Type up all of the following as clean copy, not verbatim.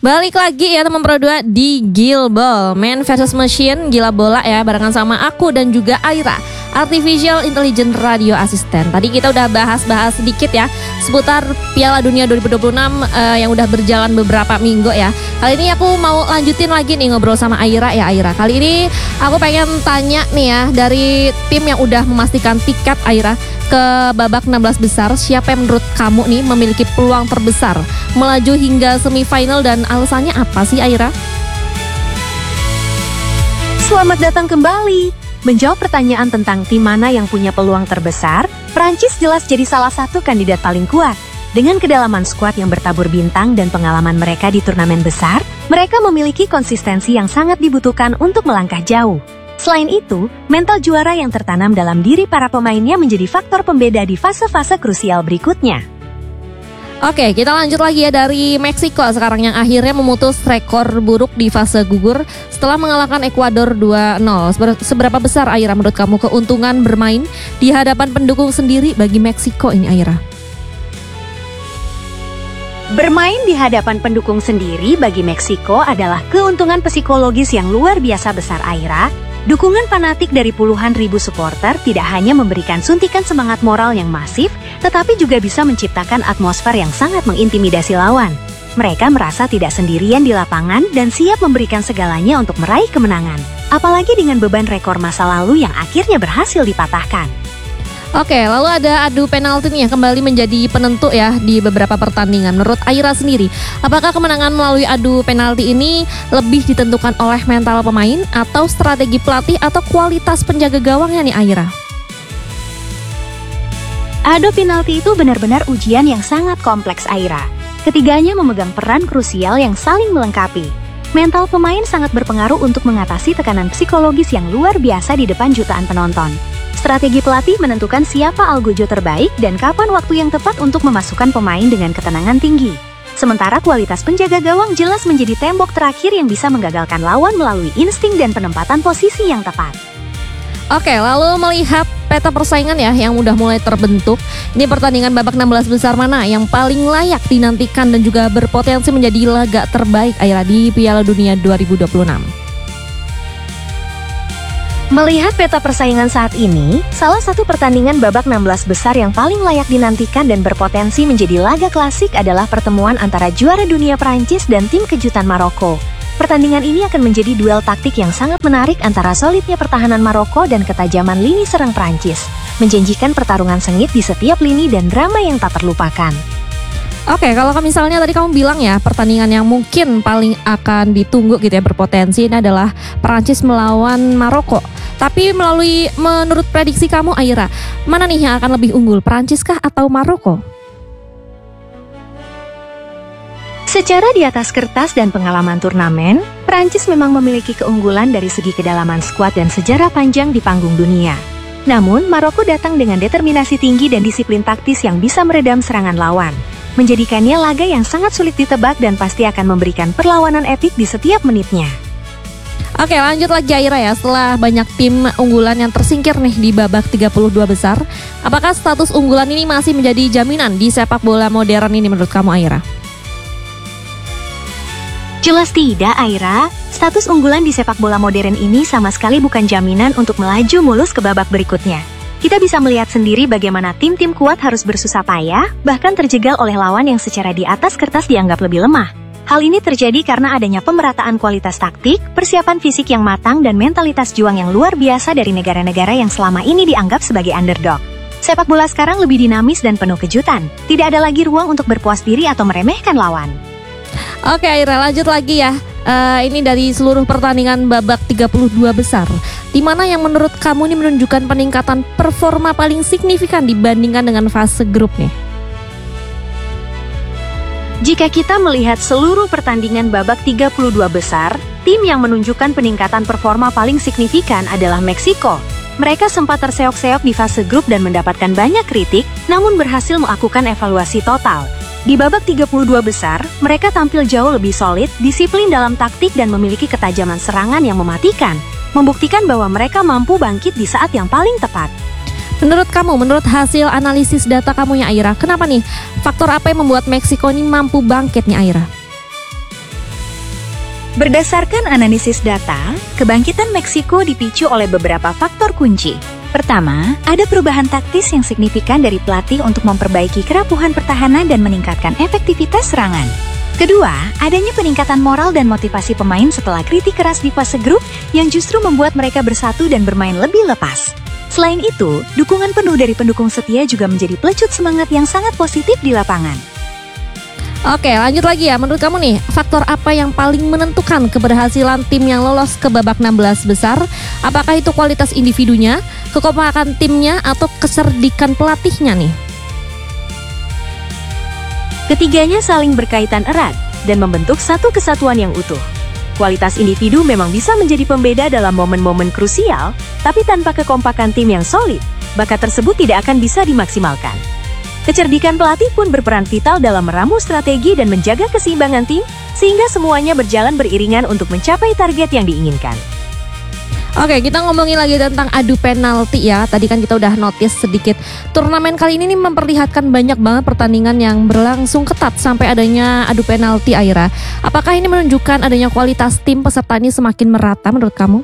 Balik lagi ya teman Pro 2 di Gilball Man vs Machine, gila bola ya, barengan sama aku dan juga Aira, Artificial Intelligence Radio Assistant. Tadi kita udah bahas sedikit ya seputar Piala Dunia 2026 yang udah berjalan beberapa minggu ya. Kali ini aku mau lanjutin lagi nih ngobrol sama Aira ya. Aira, kali ini aku pengen tanya nih ya, dari tim yang udah memastikan tiket Aira ke babak 16 besar, siapa yang menurut kamu nih memiliki peluang terbesar melaju hingga semifinal dan alasannya apa sih Aira? Selamat datang kembali. Menjawab pertanyaan tentang tim mana yang punya peluang terbesar, Prancis jelas jadi salah satu kandidat paling kuat. Dengan kedalaman skuad yang bertabur bintang dan pengalaman mereka di turnamen besar, mereka memiliki konsistensi yang sangat dibutuhkan untuk melangkah jauh. Selain itu, mental juara yang tertanam dalam diri para pemainnya menjadi faktor pembeda di fase-fase krusial berikutnya. Oke, kita lanjut lagi ya dari Meksiko sekarang yang akhirnya memutus rekor buruk di fase gugur setelah mengalahkan Ekuador 2-0. Seberapa besar Aira menurut kamu keuntungan bermain di hadapan pendukung sendiri bagi Meksiko ini Aira? Bermain di hadapan pendukung sendiri bagi Meksiko adalah keuntungan psikologis yang luar biasa besar Aira. Dukungan fanatik dari puluhan ribu supporter tidak hanya memberikan suntikan semangat moral yang masif, tetapi juga bisa menciptakan atmosfer yang sangat mengintimidasi lawan. Mereka merasa tidak sendirian di lapangan dan siap memberikan segalanya untuk meraih kemenangan. Apalagi dengan beban rekor masa lalu yang akhirnya berhasil dipatahkan. Oke, lalu ada adu penalti nih yang kembali menjadi penentu ya di beberapa pertandingan. Menurut Aira sendiri, apakah kemenangan melalui adu penalti ini lebih ditentukan oleh mental pemain atau strategi pelatih atau kualitas penjaga gawangnya nih Aira? Adu penalti itu benar-benar ujian yang sangat kompleks Aira. Ketiganya memegang peran krusial yang saling melengkapi. Mental pemain sangat berpengaruh untuk mengatasi tekanan psikologis yang luar biasa di depan jutaan penonton. Strategi pelatih menentukan siapa algojo terbaik dan kapan waktu yang tepat untuk memasukkan pemain dengan ketenangan tinggi. Sementara kualitas penjaga gawang jelas menjadi tembok terakhir yang bisa menggagalkan lawan melalui insting dan penempatan posisi yang tepat. Oke, lalu melihat peta persaingan ya yang udah mulai terbentuk, ini pertandingan babak 16 besar mana yang paling layak dinantikan dan juga berpotensi menjadi laga terbaik Aira di Piala Dunia 2026? Melihat peta persaingan saat ini, salah satu pertandingan babak 16 besar yang paling layak dinantikan dan berpotensi menjadi laga klasik adalah pertemuan antara juara dunia Prancis dan tim kejutan Maroko. Pertandingan ini akan menjadi duel taktik yang sangat menarik antara solidnya pertahanan Maroko dan ketajaman lini serang Prancis, menjanjikan pertarungan sengit di setiap lini dan drama yang tak terlupakan. Oke, kalau misalnya tadi kamu bilang ya pertandingan yang mungkin paling akan ditunggu gitu ya berpotensi ini adalah Prancis melawan Maroko. Tapi menurut prediksi kamu Aira, mana nih yang akan lebih unggul, Prancis kah atau Maroko? Secara di atas kertas dan pengalaman turnamen, Prancis memang memiliki keunggulan dari segi kedalaman skuad dan sejarah panjang di panggung dunia. Namun, Maroko datang dengan determinasi tinggi dan disiplin taktis yang bisa meredam serangan lawan, menjadikannya laga yang sangat sulit ditebak dan pasti akan memberikan perlawanan epik di setiap menitnya. Oke, lanjut lagi Aira ya. Setelah banyak tim unggulan yang tersingkir nih di babak 32 besar, apakah status unggulan ini masih menjadi jaminan di sepak bola modern ini menurut kamu Aira? Jelas tidak Aira, status unggulan di sepak bola modern ini sama sekali bukan jaminan untuk melaju mulus ke babak berikutnya. Kita bisa melihat sendiri bagaimana tim-tim kuat harus bersusah payah, bahkan terjegal oleh lawan yang secara di atas kertas dianggap lebih lemah. Hal ini terjadi karena adanya pemerataan kualitas taktik, persiapan fisik yang matang dan mentalitas juang yang luar biasa dari negara-negara yang selama ini dianggap sebagai underdog. Sepak bola sekarang lebih dinamis dan penuh kejutan. Tidak ada lagi ruang untuk berpuas diri atau meremehkan lawan. Oke Aira, lanjut lagi ya. Ini dari seluruh pertandingan babak 32 besar, di mana yang menurut kamu ini menunjukkan peningkatan performa paling signifikan dibandingkan dengan fase grup nih? Jika kita melihat seluruh pertandingan babak 32 besar, tim yang menunjukkan peningkatan performa paling signifikan adalah Meksiko. Mereka sempat terseok-seok di fase grup dan mendapatkan banyak kritik, namun berhasil melakukan evaluasi total. Di babak 32 besar, mereka tampil jauh lebih solid, disiplin dalam taktik dan memiliki ketajaman serangan yang mematikan, membuktikan bahwa mereka mampu bangkit di saat yang paling tepat. Menurut kamu, menurut hasil analisis data kamu ya Aira, kenapa nih? Faktor apa yang membuat Meksiko ini mampu bangkit nih Aira? Berdasarkan analisis data, kebangkitan Meksiko dipicu oleh beberapa faktor kunci. Pertama, ada perubahan taktis yang signifikan dari pelatih untuk memperbaiki kerapuhan pertahanan dan meningkatkan efektivitas serangan. Kedua, adanya peningkatan moral dan motivasi pemain setelah kritik keras di fase grup yang justru membuat mereka bersatu dan bermain lebih lepas. Selain itu, dukungan penuh dari pendukung setia juga menjadi pelecut semangat yang sangat positif di lapangan. Oke, lanjut lagi ya. Menurut kamu nih, faktor apa yang paling menentukan keberhasilan tim yang lolos ke babak 16 besar? Apakah itu kualitas individunya, kekompakan timnya, atau kecerdikan pelatihnya nih? Ketiganya saling berkaitan erat dan membentuk satu kesatuan yang utuh. Kualitas individu memang bisa menjadi pembeda dalam momen-momen krusial, tapi tanpa kekompakan tim yang solid, bakat tersebut tidak akan bisa dimaksimalkan. Kecerdikan pelatih pun berperan vital dalam meramu strategi dan menjaga keseimbangan tim, sehingga semuanya berjalan beriringan untuk mencapai target yang diinginkan. Oke, kita ngomongin lagi tentang adu penalti ya. Tadi kan kita udah notice sedikit. Turnamen kali ini nih memperlihatkan banyak banget pertandingan yang berlangsung ketat sampai adanya adu penalti, Aira. Apakah ini menunjukkan adanya kualitas tim peserta ini semakin merata menurut kamu?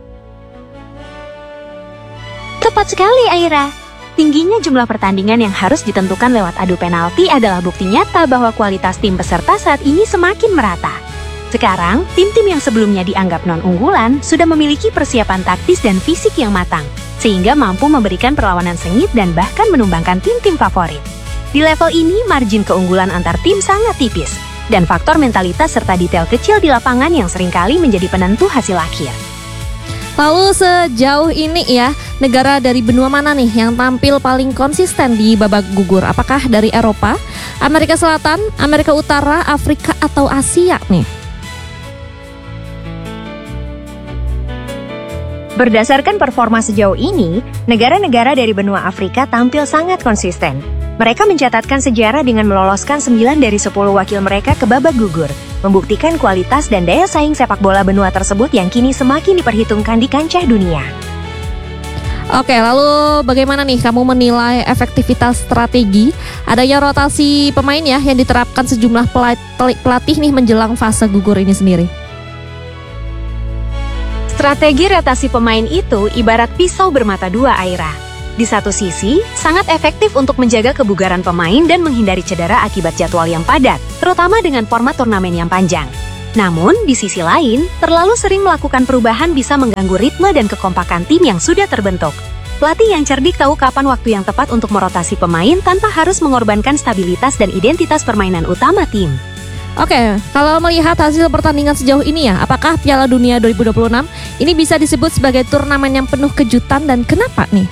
Tepat sekali, Aira. Tingginya jumlah pertandingan yang harus ditentukan lewat adu penalti adalah bukti nyata bahwa kualitas tim peserta saat ini semakin merata. Sekarang, tim-tim yang sebelumnya dianggap non-unggulan sudah memiliki persiapan taktis dan fisik yang matang, sehingga mampu memberikan perlawanan sengit dan bahkan menumbangkan tim-tim favorit. Di level ini, margin keunggulan antar tim sangat tipis, dan faktor mentalitas serta detail kecil di lapangan yang seringkali menjadi penentu hasil akhir. Lalu sejauh ini ya, negara dari benua mana nih yang tampil paling konsisten di babak gugur? Apakah dari Eropa, Amerika Selatan, Amerika Utara, Afrika, atau Asia nih? Berdasarkan performa sejauh ini, negara-negara dari benua Afrika tampil sangat konsisten. Mereka mencatatkan sejarah dengan meloloskan 9 dari 10 wakil mereka ke babak gugur, membuktikan kualitas dan daya saing sepak bola benua tersebut yang kini semakin diperhitungkan di kancah dunia. Oke, lalu bagaimana nih kamu menilai efektivitas strategi adanya rotasi pemain ya yang diterapkan sejumlah pelatih nih menjelang fase gugur ini sendiri? Strategi rotasi pemain itu ibarat pisau bermata dua, Aira. Di satu sisi, sangat efektif untuk menjaga kebugaran pemain dan menghindari cedera akibat jadwal yang padat, terutama dengan format turnamen yang panjang. Namun, di sisi lain, terlalu sering melakukan perubahan bisa mengganggu ritme dan kekompakan tim yang sudah terbentuk. Pelatih yang cerdik tahu kapan waktu yang tepat untuk merotasi pemain tanpa harus mengorbankan stabilitas dan identitas permainan utama tim. Oke, kalau melihat hasil pertandingan sejauh ini ya, apakah Piala Dunia 2026 ini bisa disebut sebagai turnamen yang penuh kejutan dan kenapa nih?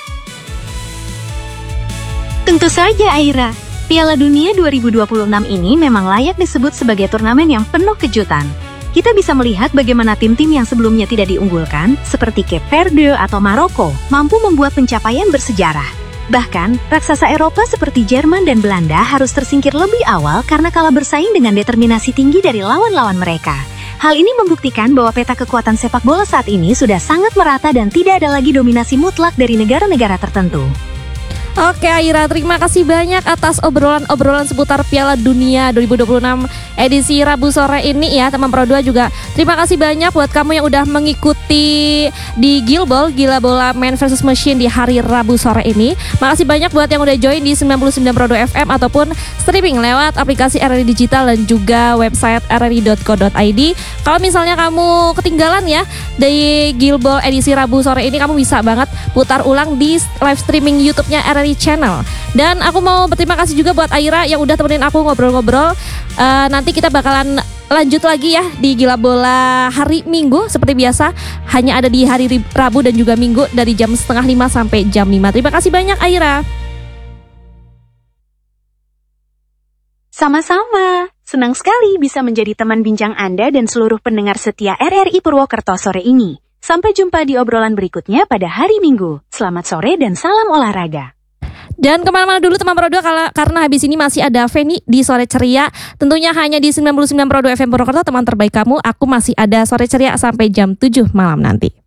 Tentu saja, Aira. Piala Dunia 2026 ini memang layak disebut sebagai turnamen yang penuh kejutan. Kita bisa melihat bagaimana tim-tim yang sebelumnya tidak diunggulkan, seperti Cape Verde atau Maroko, mampu membuat pencapaian bersejarah. Bahkan, raksasa Eropa seperti Jerman dan Belanda harus tersingkir lebih awal karena kalah bersaing dengan determinasi tinggi dari lawan-lawan mereka. Hal ini membuktikan bahwa peta kekuatan sepak bola saat ini sudah sangat merata dan tidak ada lagi dominasi mutlak dari negara-negara tertentu. Oke Aira, terima kasih banyak atas obrolan-obrolan seputar Piala Dunia 2026 edisi Rabu sore ini ya teman Pro 2 juga. Terima kasih banyak buat kamu yang udah mengikuti di Gilball, Gila Bola Man vs Machine di hari Rabu sore ini. Makasih banyak buat yang udah join di 99 Pro 2 FM ataupun streaming lewat aplikasi RRI Digital dan juga website rri.co.id. Kalau misalnya kamu ketinggalan ya dari Gilball edisi Rabu sore ini, kamu bisa banget putar ulang di live streaming YouTube-nya RRI Channel. Dan aku mau berterima kasih juga buat Aira yang udah temenin aku ngobrol-ngobrol. Nanti kita bakalan lanjut lagi ya di Gila Bola hari Minggu seperti biasa, hanya ada di hari Rabu dan juga Minggu dari jam 4:30 sampai jam 5. Terima kasih banyak Aira. Sama-sama. Senang sekali bisa menjadi teman bincang Anda dan seluruh pendengar setia RRI Purwokerto sore ini. Sampai jumpa di obrolan berikutnya pada hari Minggu. Selamat sore dan salam olahraga. Dan kemana-mana dulu teman Pro 2 karena habis ini masih ada Feni di Sore Ceria. Tentunya hanya di 99 Pro 2 FM Purwokerto, teman terbaik kamu. Aku masih ada Sore Ceria sampai jam 7 malam nanti.